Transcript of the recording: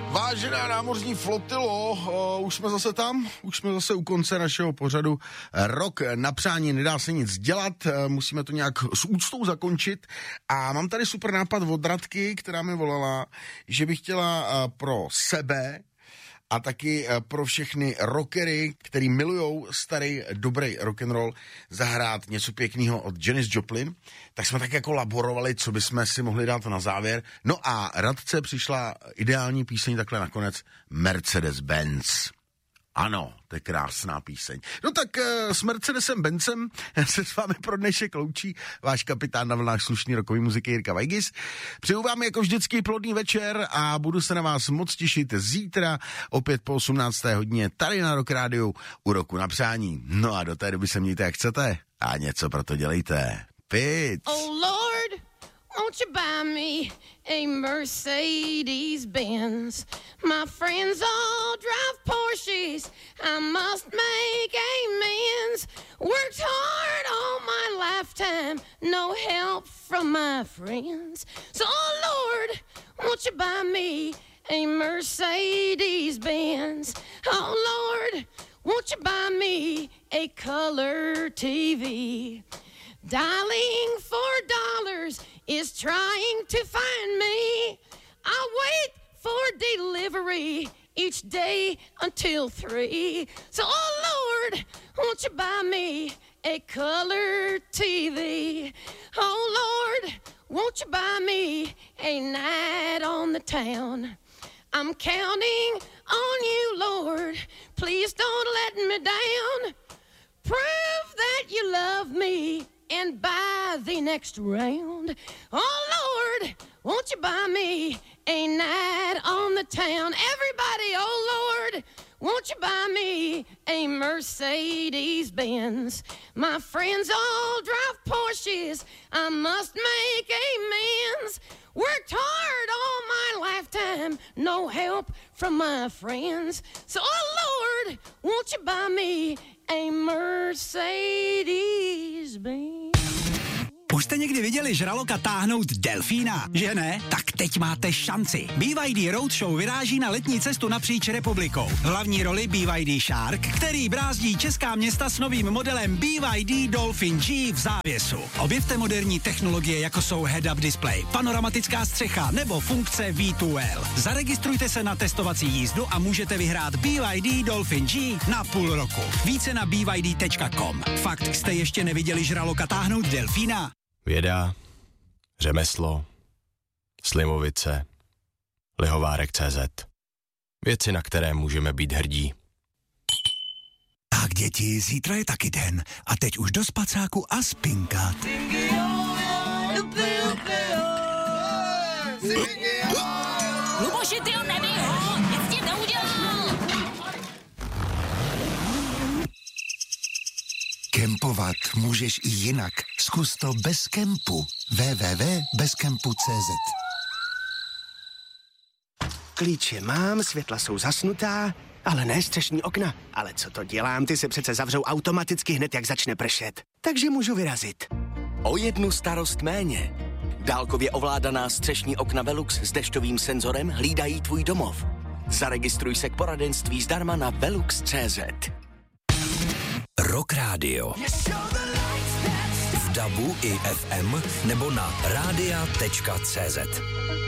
Vážená námořní flotilo, už jsme zase tam, už jsme zase u konce našeho pořadu. Rok na přání, nedá se nic dělat, musíme to nějak s úctou zakončit. A mám tady super nápad od Radky, která mi volala, že by chtěla pro sebe a taky pro všechny rockery, který milujou starý, dobrý rock'n'roll, zahrát něco pěkného od Janis Joplin. Tak jsme tak jako laborovali, co bychom si mohli dát na závěr. No a Radce přišla ideální píseň takhle nakonec Mercedes-Benz. Ano, to je krásná píseň. No tak s Mercedesem Benzem se s vámi pro dnešek loučí váš kapitán na vlnách slušný rokový muziky Jirka Vajgis. Přeju vám jako vždycky plodný večer a budu se na vás moc těšit zítra opět po 18. hodině tady na Rock Rádiu u Roku na přání. No a do té doby se mějte jak chcete a něco pro to dělejte. Pic. Oh Lord, won't you buy me a Mercedes-Benz? My friends all drive Porsches, I must make amends. Worked hard all my lifetime, no help from my friends. So oh Lord, won't you buy me a Mercedes-Benz? Oh Lord, won't you buy me a color TV? Dialing $4 is trying to find me. I'll wait for delivery each day until 3. So, oh Lord, won't you buy me a color TV? Oh Lord, won't you buy me a night on the town? I'm counting on you, Lord. Please don't let me down. Prove that you love me and buy the next round. Oh Lord, won't you buy me a night on the town? Everybody, oh Lord, won't you buy me a Mercedes-Benz? My friends all drive Porsches, I must make amends. Worked hard all my lifetime, no help from my friends. So oh Lord, won't you buy me a Mercedes-Benz? Už jste někdy viděli žraloka táhnout delfína? Že ne? Tak teď máte šanci. BYD Roadshow vyráží na letní cestu napříč republikou. V hlavní roli BYD Shark, který brázdí česká města s novým modelem BYD Dolphin G v závěsu. Objevte moderní technologie, jako jsou head-up display, panoramatická střecha nebo funkce V2L. Zaregistrujte se na testovací jízdu a můžete vyhrát BYD Dolphin G na půl roku. Více na byd.com. Fakt jste ještě neviděli žraloka táhnout delfína? Věda, řemeslo, slimovice, lihovárek.cz. Věci, na které můžeme být hrdí. Tak děti, zítra je taky den. A teď už do spacáku a spinkat. Luboši, ty ho nebij ho, nic tím neudělal. Kempovat můžeš i jinak. Zkus to bez kempu. www.bezkempu.cz. Klíče mám, světla jsou zasnutá, ale ne střešní okna. Ale co to dělám, ty se přece zavřou automaticky hned, jak začne pršet. Takže můžu vyrazit. O jednu starost méně. Dálkově ovládaná střešní okna Velux s dešťovým senzorem hlídají tvůj domov. Zaregistruj se k poradenství zdarma na velux.cz. Rock Radio. V DABu i FM nebo na radia.cz.